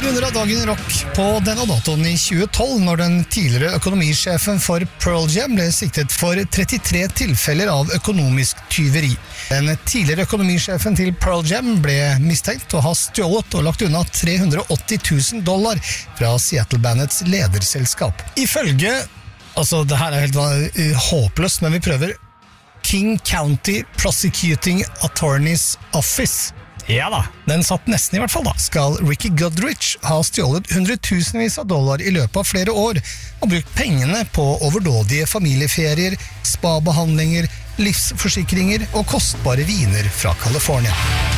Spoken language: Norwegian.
runder av dagen i rock på denne datoen i 2012, når den tidligere økonomisjefen for Pearl Jam ble siktet for 33 tilfeller av økonomisk tyveri. Den tidligere økonomisjefen til Pearl Jam ble mistenkt å ha stjålet og lagt unna $380,000 fra Seattle-bandets lederselskap. Ifølge, altså det her er helt håpløst, men vi prøver, King County Prosecuting Attorney's Office. Ja da, den satt nesten i hvert fall da. Skal Ricky Goodrich ha stjålet hundretusenvis av dollar i løpet av flere år og brukt pengene på overdådige familieferier, spa-behandlinger, livsforsikringer og kostbare viner fra California.